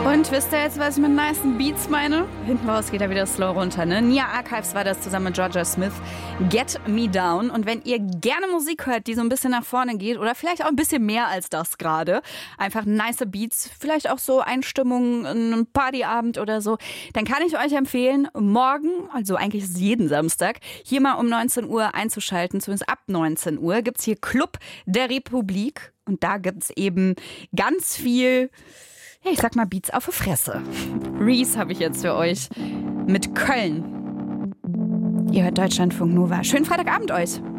Und wisst ihr jetzt, was ich mit nice Beats meine? Hinten raus geht er wieder slow runter, ne? Nia Archives war das zusammen mit Georgia Smith. Get Me Down. Und wenn ihr gerne Musik hört, die so ein bisschen nach vorne geht oder vielleicht auch ein bisschen mehr als das gerade, einfach nice Beats, vielleicht auch so Einstimmungen, einen Partyabend oder so, dann kann ich euch empfehlen, morgen, also eigentlich ist es jeden Samstag, hier mal um 19 Uhr einzuschalten, zumindest ab 19 Uhr, gibt's hier Club der Republik. Und da gibt's eben ganz viel, ja, ich sag mal Beats auf die Fresse. Reese habe ich jetzt für euch mit Köln. Ihr hört Deutschlandfunk Nova. Schönen Freitagabend euch.